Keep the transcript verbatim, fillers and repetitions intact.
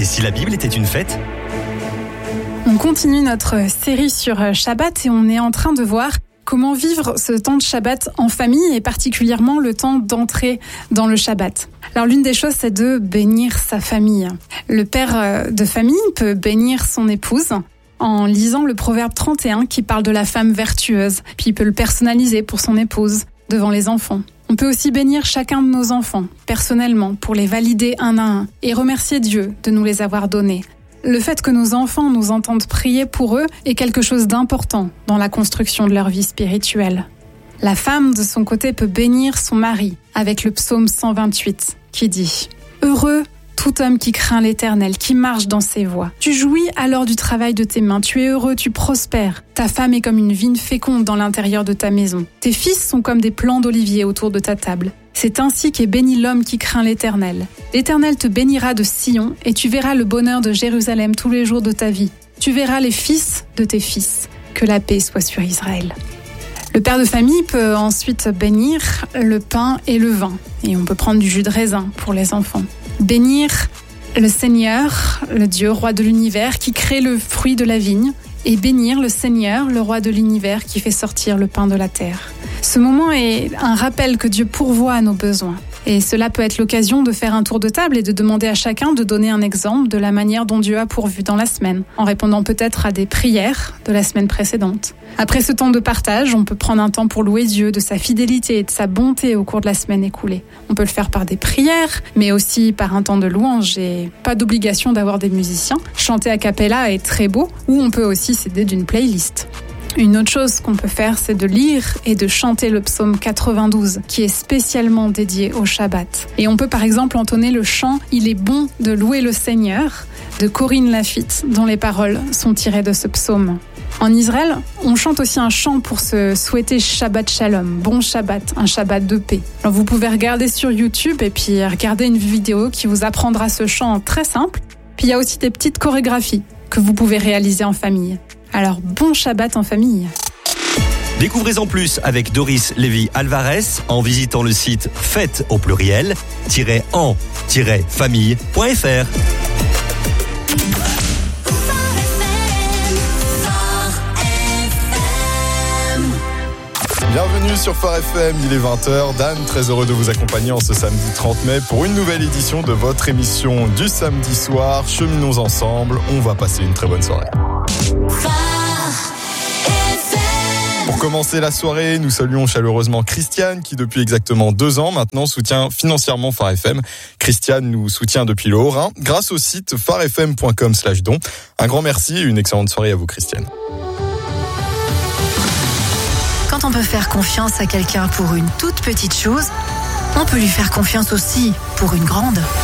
Et si la Bible était une fête ? On continue notre série sur Shabbat et on est en train de voir comment vivre ce temps de Shabbat en famille et particulièrement le temps d'entrer dans le Shabbat. Alors l'une des choses, c'est de bénir sa famille. Le père de famille peut bénir son épouse en lisant le proverbe trente et un qui parle de la femme vertueuse, puis il peut le personnaliser pour son épouse devant les enfants. On peut aussi bénir chacun de nos enfants, personnellement, pour les valider un à un et remercier Dieu de nous les avoir donnés. Le fait que nos enfants nous entendent prier pour eux est quelque chose d'important dans la construction de leur vie spirituelle. La femme, de son côté, peut bénir son mari avec le psaume cent vingt-huit qui dit « Heureux tout homme qui craint l'Éternel, qui marche dans ses voies. Tu jouis alors du travail de tes mains, tu es heureux, tu prospères. Ta femme est comme une vigne féconde dans l'intérieur de ta maison. Tes fils sont comme des plants d'olivier autour de ta table. C'est ainsi qu'est béni l'homme qui craint l'Éternel. L'Éternel te bénira de Sion, et tu verras le bonheur de Jérusalem tous les jours de ta vie. Tu verras les fils de tes fils. Que la paix soit sur Israël. » Le père de famille peut ensuite bénir le pain et le vin. Et on peut prendre du jus de raisin pour les enfants. Bénir le Seigneur, le Dieu, roi de l'univers, qui crée le fruit de la vigne. Et bénir le Seigneur, le roi de l'univers, qui fait sortir le pain de la terre. Ce moment est un rappel que Dieu pourvoit à nos besoins. Et cela peut être l'occasion de faire un tour de table et de demander à chacun de donner un exemple de la manière dont Dieu a pourvu dans la semaine, en répondant peut-être à des prières de la semaine précédente. Après ce temps de partage, on peut prendre un temps pour louer Dieu de sa fidélité et de sa bonté au cours de la semaine écoulée. On peut le faire par des prières, mais aussi par un temps de louange et pas d'obligation d'avoir des musiciens. Chanter a cappella est très beau, ou on peut aussi s'aider d'une playlist. Une autre chose qu'on peut faire, c'est de lire et de chanter le psaume quatre-vingt-douze, qui est spécialement dédié au Shabbat. Et on peut par exemple entonner le chant « Il est bon de louer le Seigneur » de Corinne Lafitte, dont les paroles sont tirées de ce psaume. En Israël, on chante aussi un chant pour se souhaiter Shabbat Shalom, bon Shabbat, un Shabbat de paix. Alors vous pouvez regarder sur YouTube et puis regarder une vidéo qui vous apprendra ce chant très simple. Puis il y a aussi des petites chorégraphies que vous pouvez réaliser en famille. Alors, bon Shabbat en famille. Découvrez en plus avec Doris Lévy-Alvarez en visitant le site fête au pluriel en famille point f r. Bienvenue sur Phare F M, il est vingt heures. Dan, très heureux de vous accompagner en ce samedi trente mai pour une nouvelle édition de votre émission du samedi soir. Cheminons ensemble, on va passer une très bonne soirée. Pour commencer la soirée, nous saluons chaleureusement Christiane qui depuis exactement deux ans maintenant soutient financièrement Phare F M. Christiane nous soutient depuis le Haut-Rhin grâce au site phare f m point com slash don. Un grand merci et une excellente soirée à vous Christiane. Quand on peut faire confiance à quelqu'un pour une toute petite chose, on peut lui faire confiance aussi pour une grande.